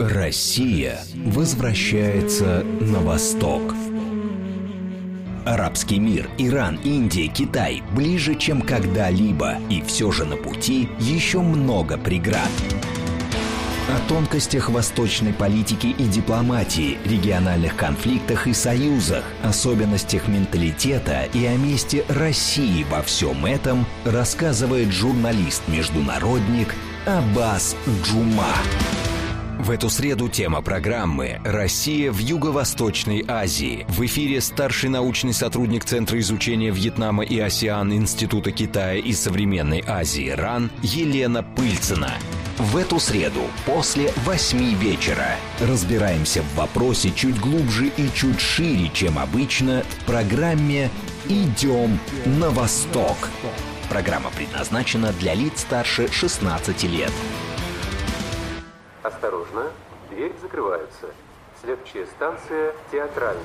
Россия возвращается на восток. Арабский мир, Иран, Индия, Китай ближе, чем когда-либо, и все же на пути еще много преград. О тонкостях восточной политики и дипломатии, региональных конфликтах и союзах, особенностях менталитета и о месте России во всем этом рассказывает журналист-международник Аббас Джума. В эту среду тема программы «Россия в Юго-Восточной Азии». В эфире старший научный сотрудник Центра изучения Вьетнама и АСЕАН Института Китая и современной Азии РАН Елена Пыльцина. В эту среду после 8 вечера разбираемся в вопросе чуть глубже и чуть шире, чем обычно, в программе «Идем на восток». Программа предназначена для лиц старше 16 лет. Осторожно, дверь закрывается. Следующая станция Театральная.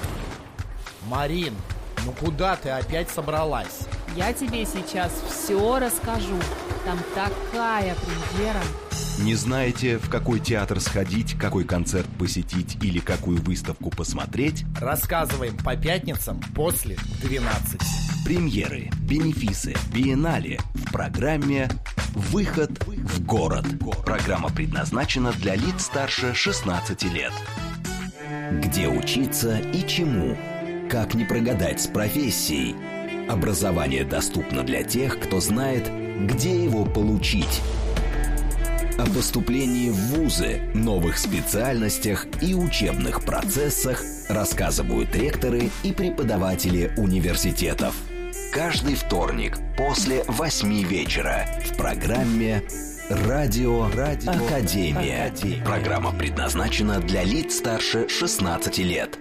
Марин, ну куда ты опять собралась? Я тебе сейчас все расскажу. Там такая премьера. Не знаете, в какой театр сходить, какой концерт посетить или какую выставку посмотреть? Рассказываем по пятницам после 12. Премьеры, бенефисы, биеннале в программе «Выход в город». Программа предназначена для лиц старше 16 лет. Где учиться и чему? Как не прогадать с профессией? Образование доступно для тех, кто знает, где его получить. О поступлении в вузы, новых специальностях и учебных процессах рассказывают ректоры и преподаватели университетов. Каждый вторник после 8 вечера в программе «Радио Академия». Программа предназначена для лиц старше 16 лет.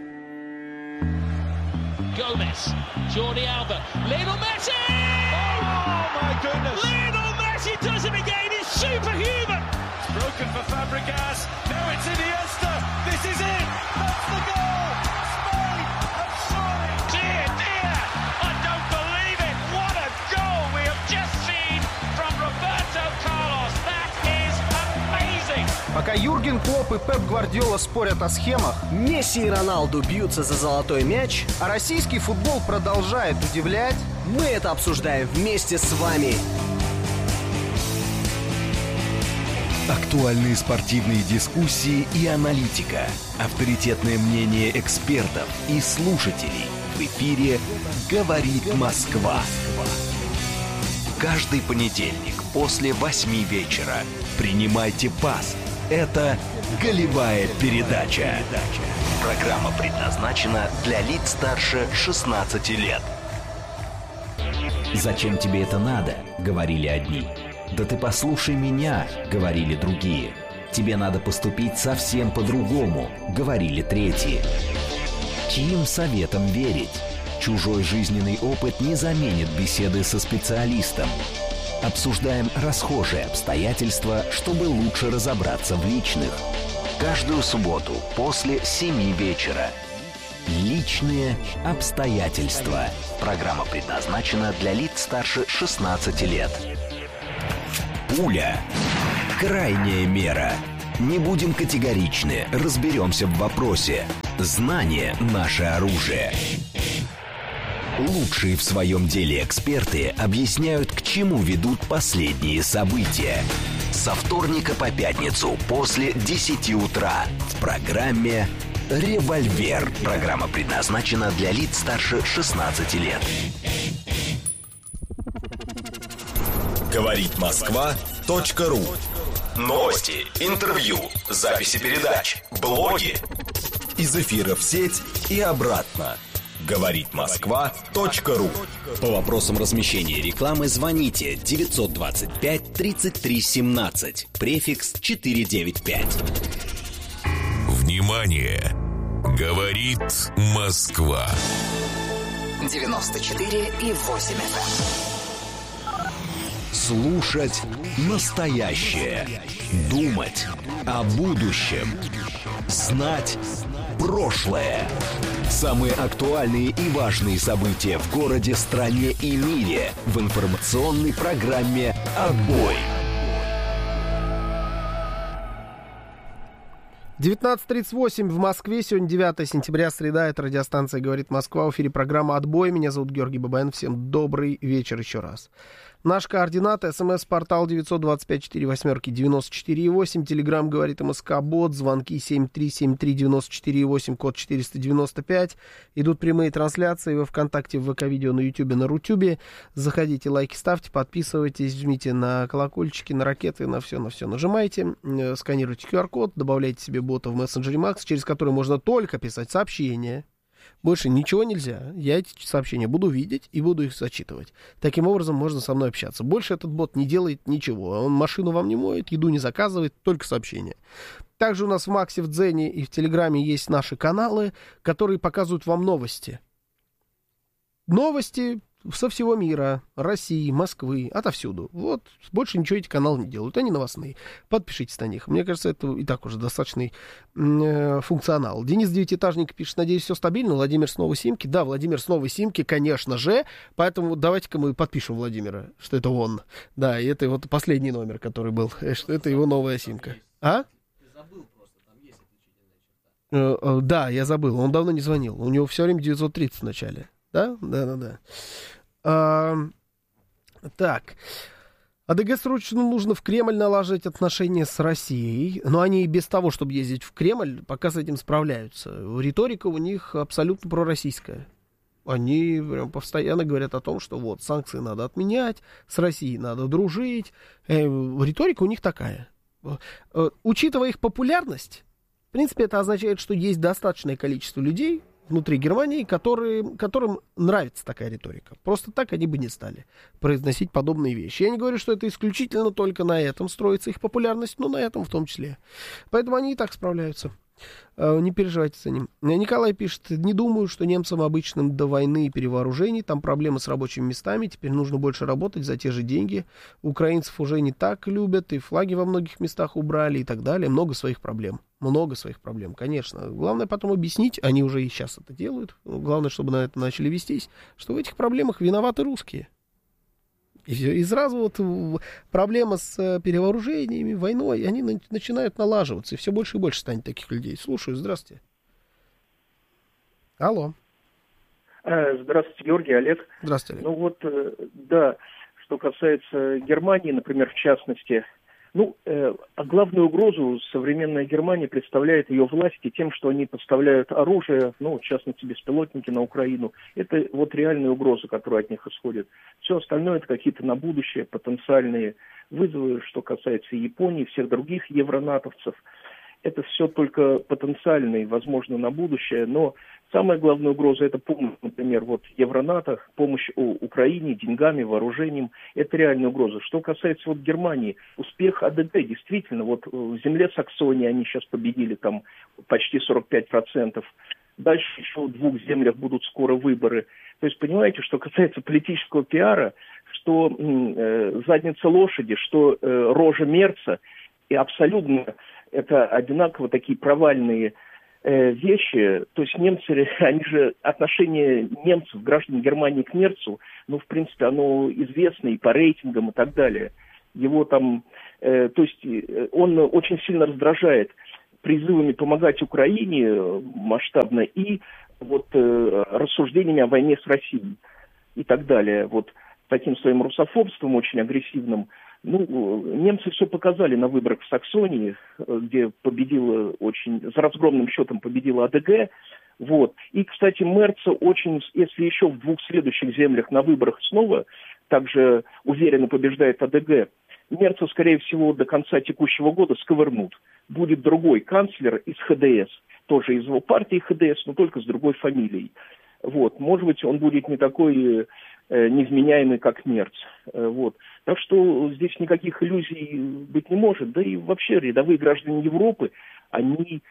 Gomez, Jordi Alba, Lionel Messi! Oh my goodness! Lionel Messi does it again. He's superhuman. It's broken for Fabregas. Now it's Iniesta. This is it. That's the goal. Spain have surely. Dear, dear, I don't believe it. What a goal we have just seen from Roberto Carlos. That is amazing. Пока Юрген Клопп и Пеп Гвардиола спорят о схемах, Месси и Роналду бьются за золотой мяч, а российский футбол продолжает удивлять, мы это обсуждаем вместе с вами. Актуальные спортивные дискуссии и аналитика. Авторитетное мнение экспертов и слушателей. В эфире «Говорит Москва». Каждый понедельник после 8 вечера принимайте пас. Это «Голевая передача». Программа предназначена для лиц старше 16 лет. «Зачем тебе это надо?» — говорили одни. «Да ты послушай меня», — говорили другие. «Тебе надо поступить совсем по-другому», — говорили третьи. Чьим советам верить? Чужой жизненный опыт не заменит беседы со специалистом. Обсуждаем расхожие обстоятельства, чтобы лучше разобраться в личных. Каждую субботу после 7 вечера. Личные обстоятельства. Программа предназначена для лиц старше 16 лет. Пуля. Крайняя мера. Не будем категоричны, разберемся в вопросе. Знание – наше оружие. Лучшие в своем деле эксперты объясняют, к чему ведут последние события. Со вторника по пятницу после 10 утра в программе «Револьвер». Программа предназначена для лиц старше 16 лет. Говорит Москва.ру. Новости, интервью, записи передач, блоги. Из эфира в сеть и обратно. Говорит Москва.ру. По вопросам размещения рекламы звоните 925 33 17, префикс 495. Внимание! Говорит Москва. 94,8 FM. Слушать настоящее. Думать о будущем. Знать прошлое. Самые актуальные и важные события в городе, стране и мире в информационной программе «Отбой». 19:38 в Москве. Сегодня 9 сентября, среда. Это радиостанция «Говорит Москва». В эфире программа «Отбой». Меня зовут Георгий Бабаян. Всем добрый вечер еще раз. Наши координаты. СМС-портал 925-48-94-8. Телеграм «Говорит МСК-бот». Звонки 7373-94-8, код 495. Идут прямые трансляции во ВКонтакте, в ВК-видео, на Ютубе, на Рутюбе. Заходите, лайки ставьте, подписывайтесь, жмите на колокольчики, на ракеты, на все нажимайте. Сканируйте QR-код, добавляйте себе бота в мессенджере Макс, через который можно только писать сообщения. Больше ничего нельзя. Я эти сообщения буду видеть и буду их зачитывать. Таким образом можно со мной общаться. Больше этот бот не делает ничего. Он машину вам не моет, еду не заказывает, только сообщения. Также у нас в Максе, в Дзене и в Телеграме есть наши каналы, которые показывают вам новости. Новости со всего мира, России, Москвы, отовсюду. Вот, больше ничего эти каналы не делают, они новостные. Подпишитесь на них. Мне кажется, это и так уже достаточный функционал. Денис Девятиэтажник пишет: надеюсь, все стабильно. Владимир с новой симки. Да, Владимир с новой симки, конечно же. Поэтому давайте-ка мы подпишем Владимира, что это он. Да, и это вот последний номер, который был, что это его новая симка. А? Да, я забыл. Он давно не звонил. У него все время 930 в начале. Да? Да. Так. АДГ срочно нужно в Кремль налаживать отношения с Россией. Но они и без того, чтобы ездить в Кремль, пока с этим справляются. Риторика у них абсолютно пророссийская. Они прям постоянно говорят о том, что вот санкции надо отменять, с Россией надо дружить. Риторика у них такая. Учитывая их популярность, в принципе, это означает, что есть достаточное количество людей внутри Германии, которым нравится такая риторика. Просто так они бы не стали произносить подобные вещи. Я не говорю, что это исключительно только на этом строится их популярность, но на этом в том числе. Поэтому они и так справляются. Не переживайте за ним. Николай пишет: не думаю, что немцам обычным до войны и перевооружений. Там проблемы с рабочими местами. Теперь нужно больше работать за те же деньги. Украинцев уже не так любят. И флаги во многих местах убрали и так далее. Много своих проблем, конечно. Главное потом объяснить. Они уже и сейчас это делают. Главное, чтобы на это начали вестись, что в этих проблемах виноваты русские. И все. И сразу вот проблема с перевооружениями, войной, они начинают налаживаться. И все больше и больше станет таких людей. Слушаю, здравствуйте. Алло. Здравствуйте, Георгий, Олег. Здравствуйте, Олег. Ну вот, да, что касается Германии, например, в частности, главную угрозу современная Германия представляет ее власти тем, что они поставляют оружие, в частности, беспилотники на Украину. Это вот реальная угроза, которая от них исходит. Все остальное — это какие-то на будущее потенциальные вызовы, что касается Японии, всех других евронатовцев. Это все только потенциальные, возможно, на будущее, но самая главная угроза — это помощь, например, вот Евронато, помощь Украине деньгами, вооружением. Это реальная угроза. Что касается вот Германии, успех АДГ, действительно, вот в земле Саксонии они сейчас победили там почти 45%. Дальше еще в 2 землях будут скоро выборы. То есть, понимаете, что касается политического пиара, что задница лошади, что рожа Мерца, и абсолютно это одинаково такие провальные вещи. То есть немцы, они же, отношение немцев, граждан Германии к Мерцу, в принципе, оно известно и по рейтингам и так далее. Его там, то есть он очень сильно раздражает призывами помогать Украине масштабно и вот рассуждениями о войне с Россией и так далее. Вот таким своим русофобством очень агрессивным. Немцы все показали на выборах в Саксонии, где победила с разгромным счетом победила АДГ. Вот. И, кстати, Мерца очень, если еще в 2 следующих землях на выборах снова также уверенно побеждает АДГ, Мерца, скорее всего, до конца текущего года сковырнут. Будет другой канцлер из ХДС, тоже из его партии ХДС, но только с другой фамилией. Вот. Может быть, он будет не такой невменяемый, как Мерц. Вот. Так что здесь никаких иллюзий быть не может. Да и вообще рядовые граждане Европы, они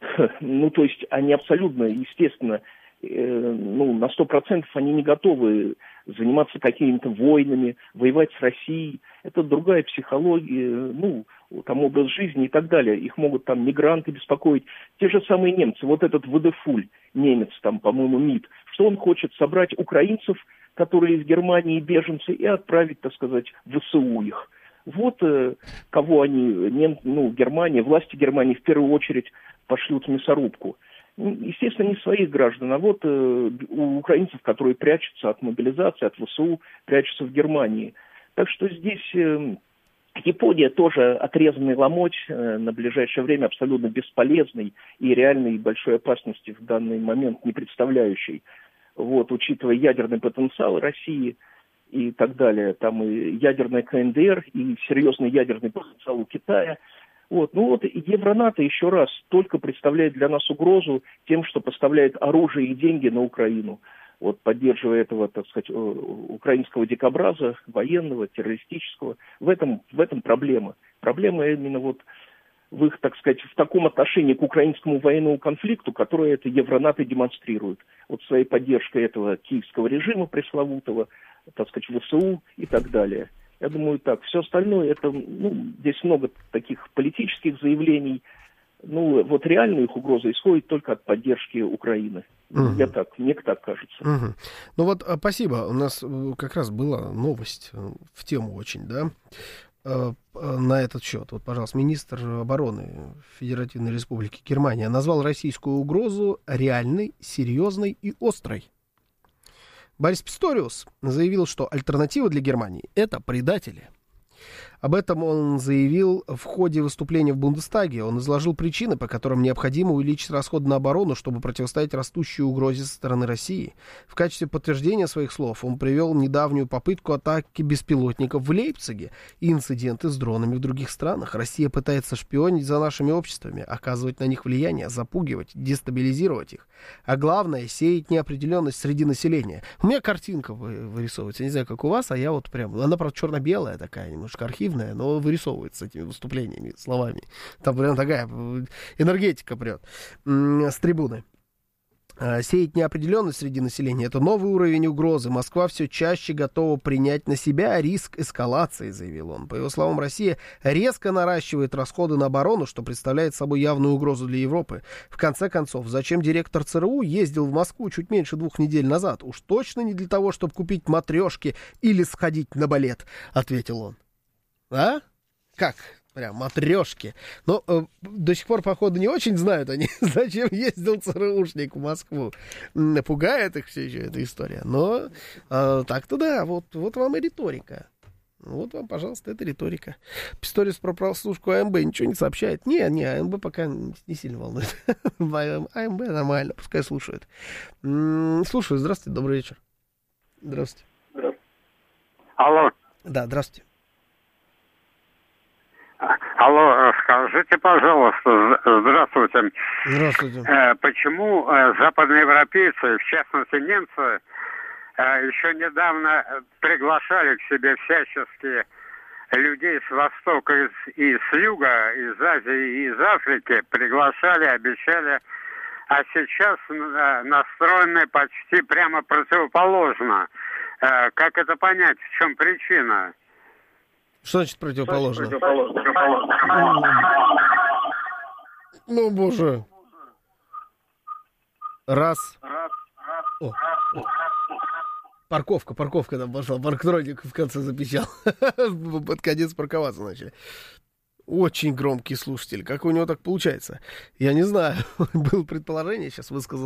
абсолютно, естественно, на 100% они не готовы заниматься какими-то войнами, воевать с Россией. Это другая психология, там образ жизни и так далее. Их могут там мигранты беспокоить. Те же самые немцы. Вот этот Водефуль, немец там, по-моему, МИД, что он хочет собрать украинцев, которые из Германии беженцы, и отправить, так сказать, в ВСУ их. Вот кого они, Германия, власти Германии в первую очередь пошлют в мясорубку. Естественно, не своих граждан, а вот у украинцев, которые прячутся от мобилизации, от ВСУ, прячутся в Германии. Так что здесь Япония тоже отрезанный ломоть, на ближайшее время абсолютно бесполезный и реальной большой опасности в данный момент не представляющий. Вот, учитывая ядерный потенциал России и так далее, там и ядерная КНДР, и серьезный ядерный потенциал у Китая. Вот, Евронато еще раз только представляет для нас угрозу тем, что поставляет оружие и деньги на Украину. Вот, поддерживая этого, так сказать, украинского дикобраза, военного, террористического. В этом проблема. Проблема именно вот в их, так сказать, в таком отношении к украинскому военному конфликту, которое это Евронато демонстрирует. Вот своей поддержкой этого киевского режима пресловутого, так сказать, ВСУ и так далее. Я думаю, так. Все остальное, это, здесь много таких политических заявлений. Вот реальная их угроза исходит только от поддержки Украины. Мне так кажется. Спасибо. У нас как раз была новость в тему очень, да, на этот счет. Вот, пожалуйста, министр обороны Федеративной Республики Германия назвал российскую угрозу реальной, серьезной и острой. Борис Писториус заявил, что альтернатива для Германии — это предатели. Об этом он заявил в ходе выступления в Бундестаге. Он изложил причины, по которым необходимо увеличить расходы на оборону, чтобы противостоять растущей угрозе со стороны России. В качестве подтверждения своих слов он привел недавнюю попытку атаки беспилотников в Лейпциге и инциденты с дронами в других странах. Россия пытается шпионить за нашими обществами, оказывать на них влияние, запугивать, дестабилизировать их. А главное — сеять неопределенность среди населения. У меня картинка вырисовывается, не знаю, как у вас, а я вот прям... Она, правда, черно-белая такая, немножко архивная, но вырисовывается этими выступлениями, словами. Там прям такая энергетика прет с трибуны. Сеять неопределенность среди населения — это новый уровень угрозы. Москва все чаще готова принять на себя риск эскалации, заявил он. По его словам, Россия резко наращивает расходы на оборону, что представляет собой явную угрозу для Европы. В конце концов, зачем директор ЦРУ ездил в Москву чуть меньше 2 недель назад? Уж точно не для того, чтобы купить матрешки или сходить на балет, ответил он. А? Как? Прям матрешки. Но до сих пор, походу, не очень знают они, зачем ездил ЦРУшник в Москву. Пугает их все еще эта история. Но так-то да, вот вам и риторика. Вот вам, пожалуйста, это риторика. Писториус про прослушку АМБ ничего не сообщает. Не, АМБ пока не сильно волнует. АМБ нормально, пускай слушают. Слушаю, здравствуйте, добрый вечер. Здравствуйте. Алло. Да, здравствуйте. Алло, скажите, пожалуйста, здравствуйте. Здравствуйте. Почему западноевропейцы, в частности немцы, еще недавно приглашали к себе всячески людей с Востока и с Юга, из Азии и из Африки, приглашали, обещали, а сейчас настроены почти прямо противоположно. Как это понять? В чем причина? Что значит противоположно? Ну, боже. Раз. О. Парковка там пошла. Парктроник в конце запищал. Под конец парковаться начали. Очень громкий слушатель. Как у него так получается? Я не знаю. Было предположение, сейчас высказал.